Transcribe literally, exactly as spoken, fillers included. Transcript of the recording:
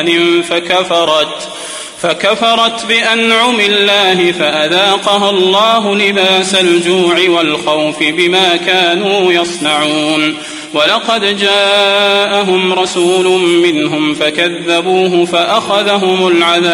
فكفرت فكفرت بأنعم الله فأذاقها الله لباس الجوع والخوف بما كانوا يصنعون. ولقد جاءهم رسول منهم فكذبوه فأخذهم العذاب